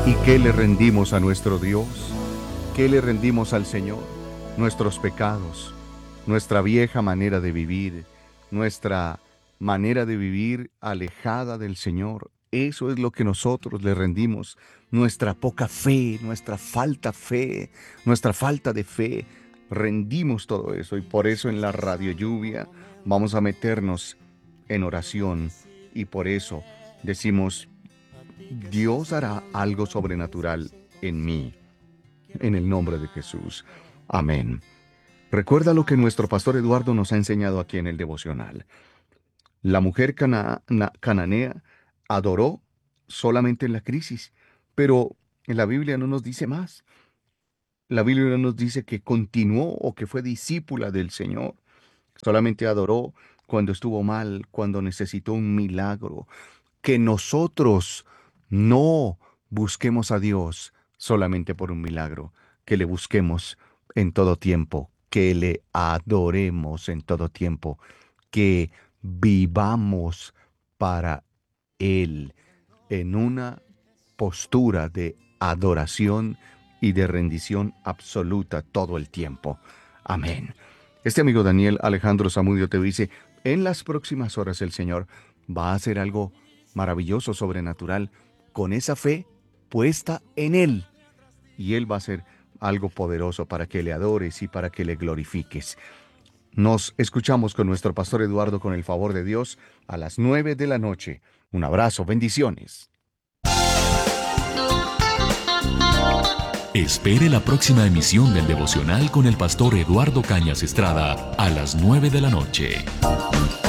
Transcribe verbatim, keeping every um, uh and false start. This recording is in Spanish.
¿Y qué le rendimos a nuestro Dios? ¿Qué le rendimos al Señor? Nuestros pecados, nuestra vieja manera de vivir, nuestra manera de vivir alejada del Señor. Eso es lo que nosotros le rendimos. Nuestra poca fe, nuestra falta fe, nuestra falta de fe. Rendimos todo eso y por eso en la radio lluvia vamos a meternos en oración y por eso decimos, Dios hará algo sobrenatural en mí, en el nombre de Jesús. Amén. Recuerda lo que nuestro pastor Eduardo nos ha enseñado aquí en el devocional. La mujer cana- na- cananea adoró solamente en la crisis, pero en la Biblia no nos dice más. La Biblia no nos dice que continuó o que fue discípula del Señor. Solamente adoró cuando estuvo mal, cuando necesitó un milagro. Que nosotros no busquemos a Dios solamente por un milagro, que le busquemos en todo tiempo, que le adoremos en todo tiempo, que vivamos para Él en una postura de adoración y de rendición absoluta todo el tiempo. Amén. Este amigo Daniel Alejandro Zamudio te dice, en las próximas horas el Señor va a hacer algo maravilloso, sobrenatural, con esa fe puesta en Él. Y Él va a hacer algo poderoso para que le adores y para que le glorifiques. Nos escuchamos con nuestro pastor Eduardo con el favor de Dios a las nueve de la noche. Un abrazo, bendiciones. Espere la próxima emisión del devocional con el pastor Eduardo Cañas Estrada a las nueve de la noche.